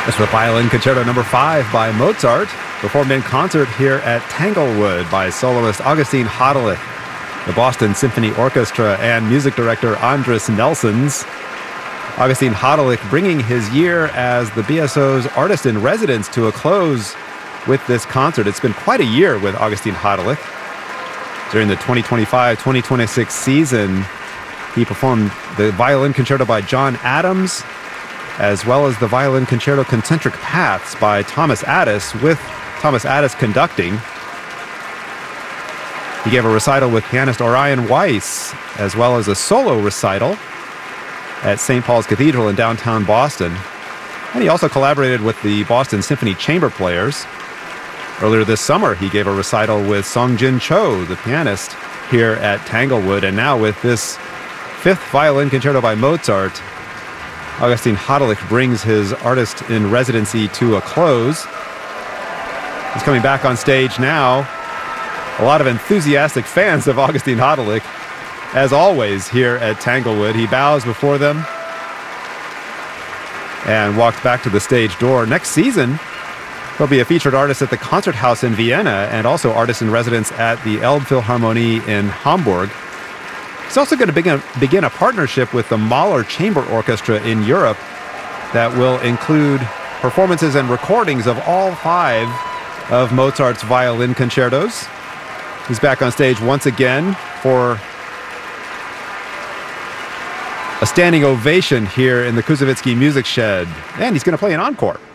That's the Violin Concerto No. 5 by Mozart, performed in concert here at Tanglewood by soloist Augustin Hodelich, the Boston Symphony Orchestra, and music director Andris Nelsons. Augustin Hodelich bringing his year as the BSO's artist-in-residence to a close with this concert. It's been quite a year with Augustin Hodelich. During the 2025-2026 season, he performed the Violin Concerto by John Adams, as well as the Violin Concerto Concentric Paths by Thomas Addis, with Thomas Addis conducting. He gave a recital with pianist Orion Weiss, as well as a solo recital at St. Paul's Cathedral in downtown Boston. And he also collaborated with the Boston Symphony Chamber Players. Earlier this summer, he gave a recital with Songjin Cho, the pianist, here at Tanglewood. And now with this fifth Violin Concerto by Mozart, Augustin Hodelich brings his artist-in-residency to a close. He's coming back on stage now. A lot of enthusiastic fans of Augustin Hodelich, as always, here at Tanglewood. He bows before them and walks back to the stage door. Next season, he'll be a featured artist at the Concert House in Vienna and also artist-in-residence at the Elbphilharmonie in Hamburg. He's also going to begin a partnership with the Mahler Chamber Orchestra in Europe that will include performances and recordings of all 5 of Mozart's violin concertos. He's back on stage once again for a standing ovation here in the Koussevitzky Music Shed, and he's going to play an encore.